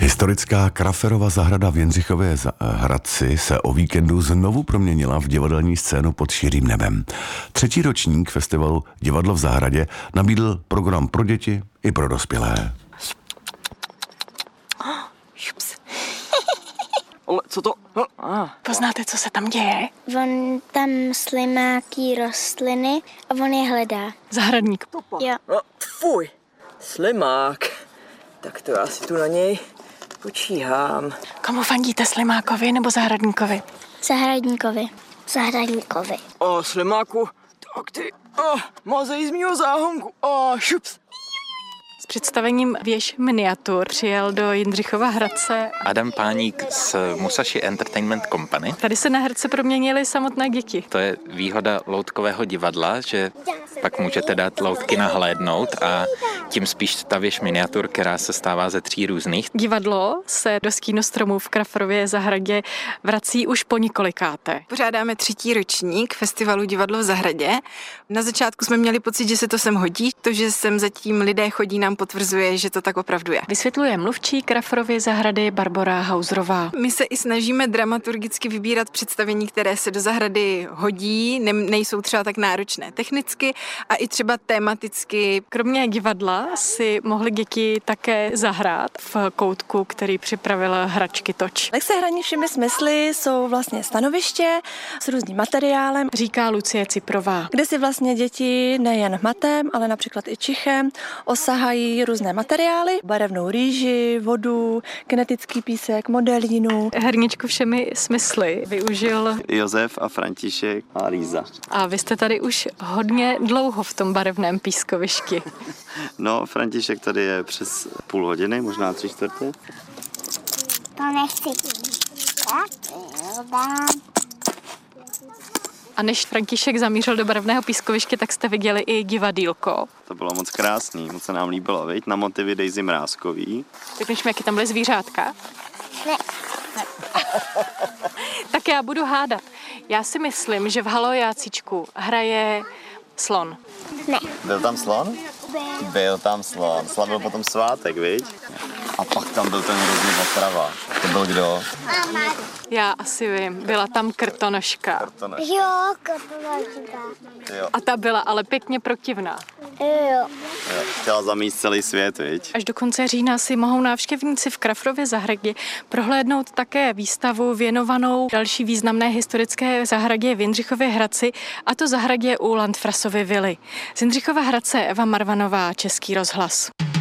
Historická Kraferova zahrada v Jindřichově Hradci se o víkendu znovu proměnila v divadelní scénu pod širým nebem. 3. ročník festivalu Divadlo v zahradě nabídl program pro děti i pro dospělé. Co to? Poznáte, co se tam děje? On tam slimáký rostliny a on je hledá. Zahradník. Jo. Fuj, slimák. Tak to já si tu na něj počíhám. Komu fandíte, slimákovi nebo zahradníkovi? Zahradníkovi. Zahradníkovi. Slimáku, tak ty, mazej z mýho záhonku. Šups. S představením Věž miniatur přijel do Jindřichova Hradce Adam Páník z Musashi Entertainment Company. Tady se na herce proměnily samotné děti. To je výhoda loutkového divadla, že pak můžete dát loutky nahlédnout a tím spíš ta věž miniatur, která se stává ze 3 různých. Divadlo se do Stínostromů v Kraferově zahradě vrací už po několikáté. Pořádáme 3. ročník festivalu Divadlo v zahradě. Na začátku jsme měli pocit, že se to sem hodí. To, že sem zatím lidé chodí, nám potvrzuje, že to tak opravdu je. Vysvětluje mluvčí Kraferovy zahrady Barbora Hauserová. My se i snažíme dramaturgicky vybírat představení, které se do zahrady hodí, nejsou třeba tak náročné technicky a i třeba tematicky. Kromě divadla si mohly děti také zahrát v koutku, který připravil Hračky Toč. Tak se hraní všemi smysly jsou vlastně stanoviště s různým materiálem, Říká Lucie Ciprová. kde si vlastně děti nejen matem, ale například i čichem osahají různé materiály, barevnou rýži, vodu, kinetický písek, modelínu. Herničku všemi smysly využil. Josef a František a Líza. A vy jste tady už hodně dlouho v tom barevném pískovišti. No, František tady je přes půl hodiny, možná 3/4. To nechci. A než František zamířil do barevného pískoviště, tak jste viděli i divadýlko. To bylo moc krásný, moc se nám líbilo, viď? Na motivy Daisy Mrázkový. Řekneš mi, jaký tam byly zvířátka? Ne. Tak já budu hádat. Já si myslím, že v Halo Jácíčku hraje slon. Ne. Byl tam slon? Byl tam slon. Slavil potom svátek, viď? A pak tam byl ten hrozný otrava. To byl kdo? Já asi vím, byla tam krtonožka. Jo, kapelačka. Jo. A ta byla ale pěkně protivná. Jo. Chtěla zamíst celý svět, viď? Až do konce října si mohou návštěvníci v Kraferově zahradě prohlédnout také výstavu věnovanou další významné historické zahradě v Jindřichově Hradci, a to zahradě u Landfrasovy vily. Z Jindřichova Hradce Eva Marvanová, Český rozhlas.